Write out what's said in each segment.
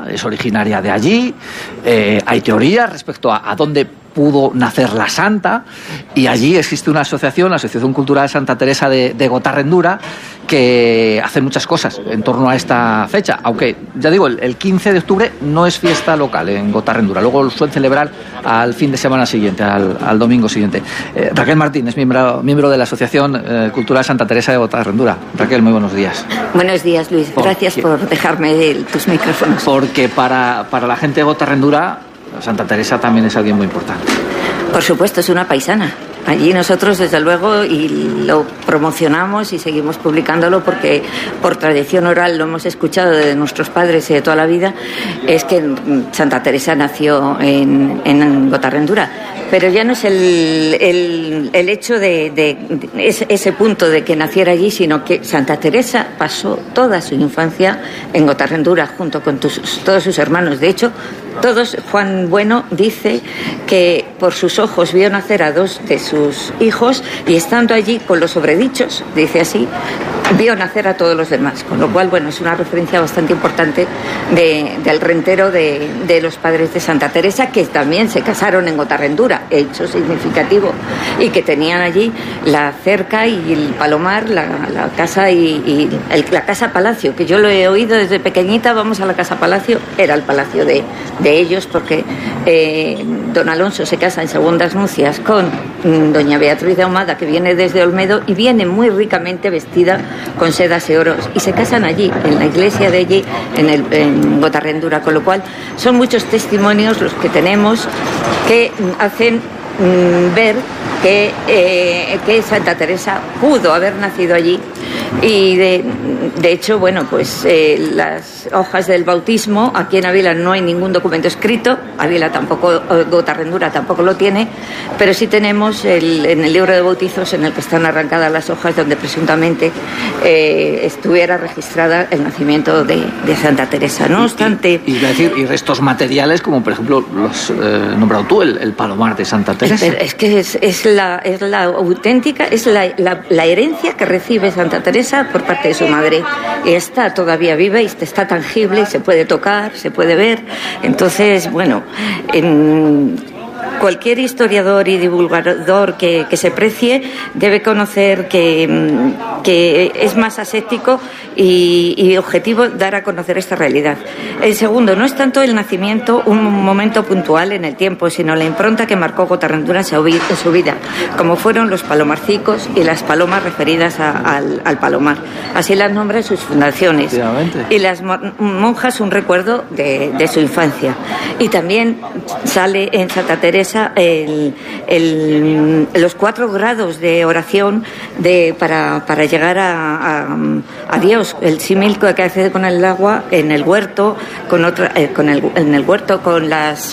es originaria de allí. Hay teorías respecto a dónde pudo nacer la santa, y allí existe una asociación, la Asociación Cultural Santa Teresa de Gotarrendura, que hace muchas cosas en torno a esta fecha, aunque, ya digo, el 15 de octubre no es fiesta local en Gotarrendura, luego lo suelen celebrar al fin de semana siguiente, al domingo siguiente. Raquel Martín es miembro de la Asociación Cultural Santa Teresa de Gotarrendura. Raquel, muy buenos días. Buenos días, Luis. Gracias por dejarme tus micrófonos. Porque para la gente de Gotarrendura, Santa Teresa también es alguien muy importante. Por supuesto, es una paisana. Allí nosotros, desde luego, y lo promocionamos y seguimos publicándolo porque por tradición oral lo hemos escuchado de nuestros padres de toda la vida, es que Santa Teresa nació en Gotarrendura. Pero ya no es el hecho de ese punto de que naciera allí, sino que Santa Teresa pasó toda su infancia en Gotarrendura junto con todos sus hermanos. De hecho, Juan Bueno dice que por sus ojos vio nacer a 2 de sus hijos y estando allí con los sobredichos, dice así, vio nacer a todos los demás. Con lo cual, bueno, es una referencia bastante importante del rentero de los padres de Santa Teresa, que también se casaron en Gotarrendura, hecho significativo, y que tenían allí la cerca y el palomar, la casa y la casa palacio, que yo lo he oído desde pequeñita. Vamos a la casa palacio, era el palacio de ellos, porque don Alonso se casa en segundas nupcias con doña Beatriz de Ahumada, que viene desde Olmedo y viene muy ricamente vestida con sedas y oros, y se casan allí, en la iglesia de allí, en Gotarrendura, con lo cual son muchos testimonios los que tenemos que hacen ver que Santa Teresa pudo haber nacido allí. Y de hecho, bueno, pues las hojas del bautismo, aquí en Ávila no hay ningún documento escrito, Ávila tampoco, Gotarrendura tampoco lo tiene, pero sí tenemos en el libro de bautizos en el que están arrancadas las hojas donde presuntamente estuviera registrada el nacimiento de Santa Teresa. No obstante... Y restos materiales como, por ejemplo, los nombrado tú, el palomar de Santa Teresa. Es que es la auténtica, es la herencia que recibe Santa Teresa por parte de su madre. Está todavía viva y está tangible, y se puede tocar, se puede ver. Entonces, bueno, cualquier historiador y divulgador que se precie debe conocer que es más aséptico y objetivo dar a conocer esta realidad. El segundo, no es tanto el nacimiento un momento puntual en el tiempo, sino la impronta que marcó Gotarrendura en su vida, como fueron los palomarcicos y las palomas referidas al palomar. Así las nombran sus fundaciones. Y las monjas un recuerdo de su infancia. Y también sale en Santa Teresa los 4 grados de oración para llegar a Dios. El símil que hace con el agua en el huerto, en el huerto con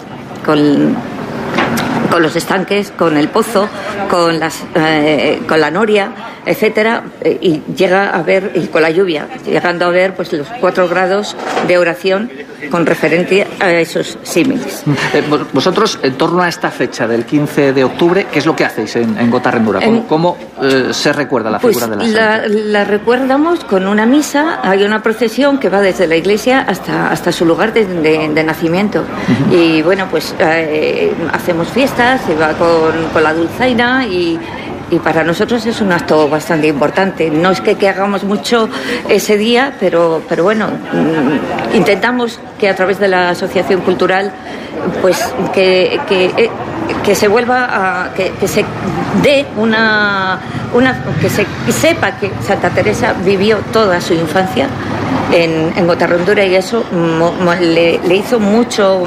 los estanques, con el pozo, con la noria, etcétera, y llega a ver, y con la lluvia, llegando a ver pues los 4 grados de oración con referencia a esos símiles. Vosotros, en torno a esta fecha del 15 de octubre, ¿qué es lo que hacéis en Gotarrendura? ¿Cómo se recuerda la figura de la santa? La recuerdamos con una misa. Hay una procesión que va desde la iglesia hasta su lugar de nacimiento. Uh-huh. Y bueno, pues hacemos fiestas, se va con la dulzaina y para nosotros es un acto bastante importante. No es que hagamos mucho ese día, pero bueno, intentamos que a través de la asociación cultural pues que se vuelva que se dé que se sepa que Santa Teresa vivió toda su infancia en Gotarrendura, y eso le hizo mucha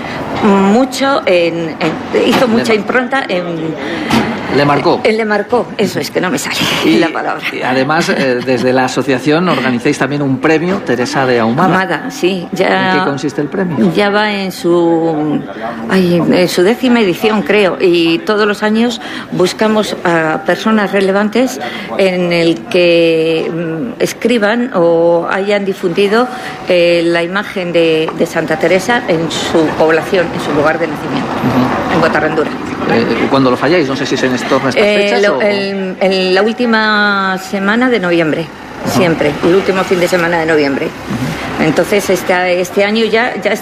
impronta ¿Le marcó? Le marcó, eso es que no me sale la palabra. Y además, desde la asociación organizáis también un premio Teresa de Ahumada. Ahumada, sí. ¿En qué consiste el premio? Ya va en su 10ª edición, creo, y todos los años buscamos a personas relevantes en el que escriban o hayan difundido la imagen de Santa Teresa en su población, en su lugar de nacimiento, en Gotarrendura. ¿Cuándo lo falláis? No sé si es en estas fechas en la última semana de noviembre, siempre, el último fin de semana de noviembre. Entonces este año ya